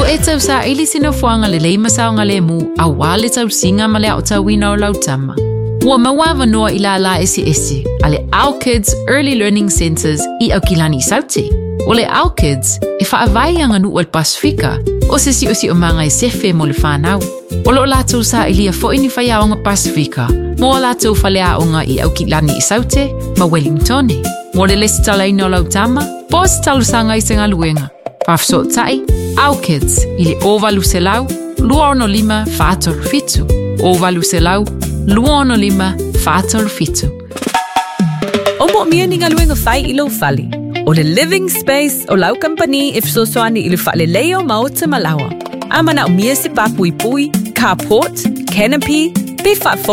e tau sa ili sino fuanga le leima saonga le mu a wale tau singa ma le au tau wina o lau tama. Ua mawawa noa ila la esi ale Our Kids Early Learning Centers I au kilani saute. O le Our Kids e whaavai anga nu o le Pasifika o se si o manga e sefe mo le whanau. O lo lātou sa ilia fo ini whai aonga Pasifika mo lātou whale aonga I au kilani I saute ma Wellington. Mo le lesi talaina o lau tama, po se talusanga I senga luenga. Whafso tai, Our Kids I le ovalu se lau, luono lima whātoru fitu. Ovalu se lau, luono lima whātoru fitu. O mo mia ni ngaluenga whai I lo whali. O le living space o lau company if so soani I le whale leo maota malawa. Amana o mia se papui pui, carport, canopy, pe